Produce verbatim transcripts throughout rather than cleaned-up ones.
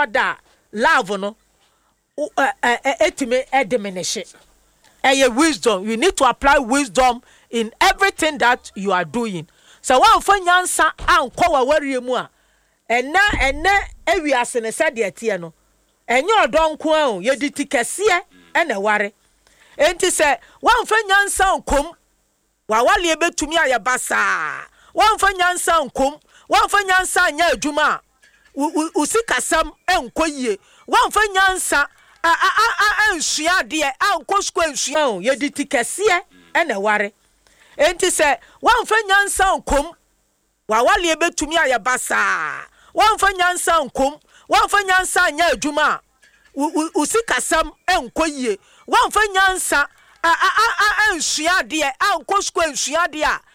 da love no etime ediminish eye wisdom. You need to apply wisdom in everything that you are doing. So one for nyansa anko wa wari mu a ena ena ewiase ne sade atie no enye odonko a ye diti kese ena ware enti se one for nyansa nkom wa wale ebetumi aye basa one for nyansa nkom one for nyansa anya adwuma usikasam enko yie one for nyansa a a a ensua de anko sko ensua ye diti kese ena ware enti se one for nyansa nkom wa wale ebetumi aye basa one for nyansa nkom one for nyansa anya adwuma usikasam enko yie one for nyansa a a a ensua de anko sko ensua de a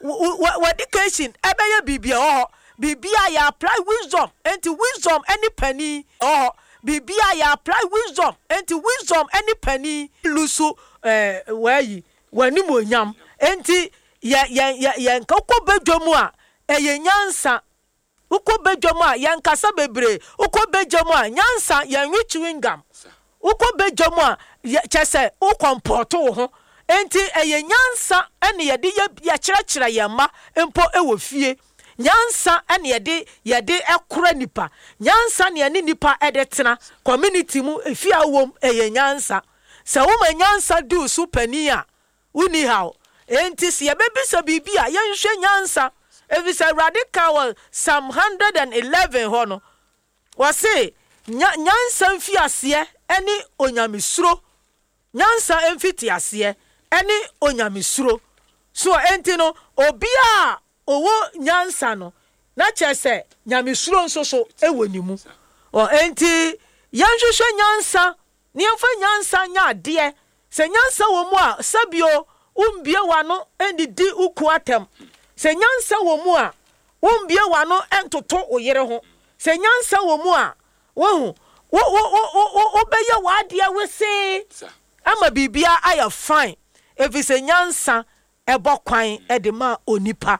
education ebeye bibia ho bibia ya apply wisdom enti wisdom any penny oh bibia ya apply wisdom enti wisdom any penny lusu eh wayi wanimonyam enti ya ya ya nkoko bedwomu a eye nyansa uko bedwomu a yankasa bebre uko bedwomu a nyansa yanwi chewingam uko bedwomu a chese ukomporto ho enti eye nyansa ene yede ya kyerɛkyerɛ yɛma empo ewo fie nyansa ene yede yede ekora nipa nyansa ne ene nipa edetena community mu efia wom eye nyansa se wo ma nyansa du supani a uni how enti se yebebisa bibia yenhwe nyansa evisa radical Psalm one eleven ho no wose nyansa mfi ase ene onyamesuro nyansa emfiti ase ene onyamesuro so enti no obi a owo nyansa no na chese nyamesuro nso so ewonimu o enti yanhwehwe nyansa ne yemfa nyansa nya ade se nyansa wo mu a sabio umbie wano endidi uku atem se nyansa wo mu a umbie wano entoto oyere ho se nyansa wo mu a wo hu wo wo obeye wa ade wese ama bibia aya fine if se nyansa ebo kwan edema onipa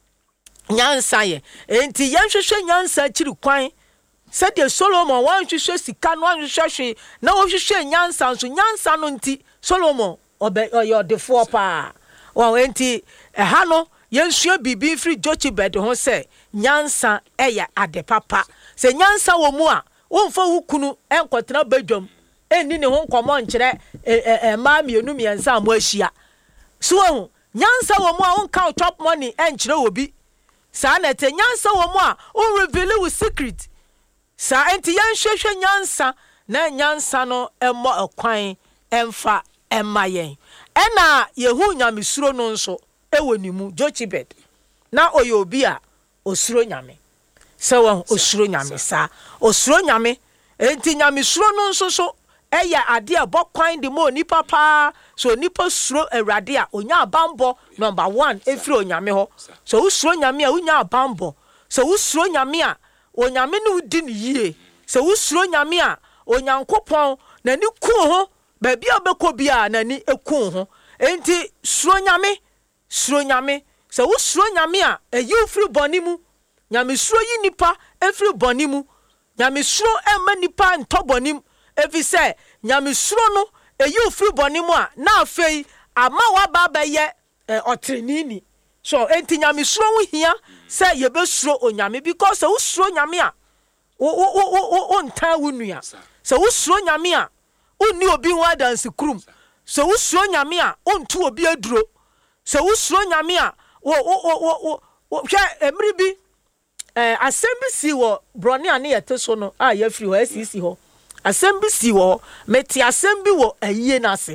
nyansa ye enti yanhwehwe nyansa chiri kwan said the Solomon wan hwehwe sika no hwehwe na wo hwehwe nyansa nso nyansa no nti Solomon obe oyo defo pa wa enti eha no yensua bibi free Jochebed ho se nyansa eya ade papa se nyansa wo mu a wonfa hukunu enkotena badwam eni ne ho nkomo nkyere e ma mienu miensa mo ahia so ho nyansa wo mu a wonka top money enkyere obi sa na te nyansa wo mu a won reveal with secret sa enti yanhwehwe nyansa na nyansa no emmo akwan emfa emmayen ena yehu nyamesuro no nso ewonimu Jochebed na oyobi a osuro nyame se won osuro nyame sa osuro nyame enti nyamesuro no nso so eya ade a bokwan de mo nipa pa so nipa suro awrade a onya abambo number one efiri onyame ho so usuro nyame a unya abambo so usuro nyame a onyame ne udi ne yie so usuro nyame a onyankopon na ni ku ho ba bia obekọ bia na ni eku ho enti suro nyame suro nyame so usuro nyame a eyi ofiri bonimu nyame suro yi nipa efiri bonimu nyame suro emma nipa ntobonim efi se nyame suro no eyi ofiri bonimu a na afei ama wa baba ye otrenini so enti nyame suro wo hia se ye be suro onyame because wo suro nyame a wo wo wo nta wonua so wo suro nyame a onni obi ho adanse krum so wo suro nyame a ontu obi aduro so wo suro nyame a wo wo wo hwe emri bi eh assembly si wo broni ane yete so no a ya firi ho asisi ho assembly si wo meti assembly wo ayie na ase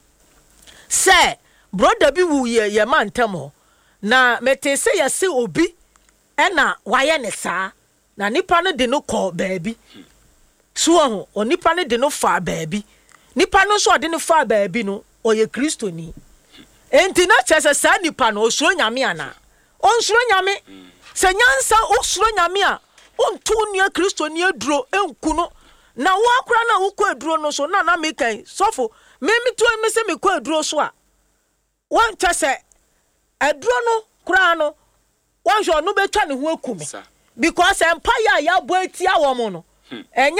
se brother bi wu ye ye mantem ho na meti se ya se obi ena waye ne saa na nipa no de no call baabi so ho onipa no de no fa baabi nipa no so de no fa baabi no oye kristoni enti na chese saa nipa no osuro nyame ana onsuro nyame se nyansa osuro nyame a ontu nia kristoni aduro enku no na wo akura na wo kɔ aduro no so na na mekan sofo me mitu me se me kɔ aduro so a won chese aduro no kura no won hwe no betwa ne ho akume because empire ya bo atia wo mo no enya